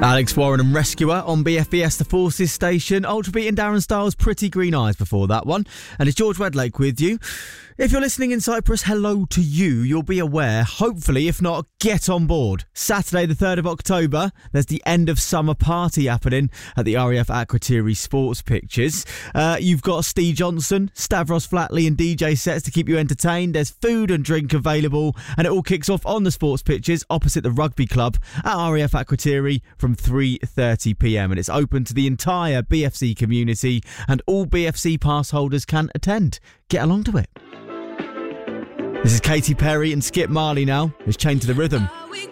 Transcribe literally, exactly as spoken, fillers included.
Alex Warren and Rescuer on B F B S The Forces station. Ultrabeat and Darren Styles, Pretty Green Eyes before that one. And it's George Wedlake with you. If you're listening in Cyprus, hello to you. You'll be aware, hopefully, if not, get on board. Saturday the third of October, there's the end of summer party happening at the R A F Akrotiri Sports Pictures. Uh, you've got Steve Johnson, Stavros Flatley and D J sets to keep you entertained. There's food and drink available, and it all kicks off on the sports pitches opposite the rugby club at R A F Akrotiri from three thirty p m, and it's open to the entire B F C community, and all B F C pass holders can attend. Get along to it. This is Katy Perry and Skip Marley now. It's Chained to the Rhythm. We